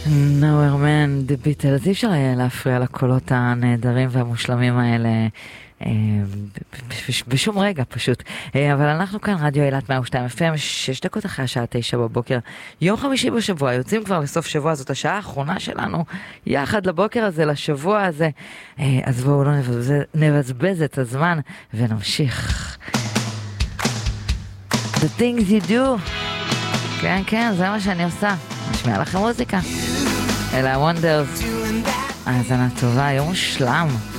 Nowhere Man, The Beatles, אי אפשר להפריע לקולות הנהדרים והמושלמים האלה בשום רגע פשוט. אבל אנחנו כאן רדיו אילת 102 FM, 6 דקות אחרי השעה 9 בבוקר, יום חמישי בשבוע, יוצאים כבר לסוף שבוע, זאת השעה האחרונה שלנו יחד לבוקר הזה, לשבוע הזה. אז בואו לא נבזבז את הזמן ונמשיך. The things you do. כן, כן, זה מה שאני עושה. משמיע לכם מוזיקה. אלה הוונדרס. האזנה טובה, יום מושלם.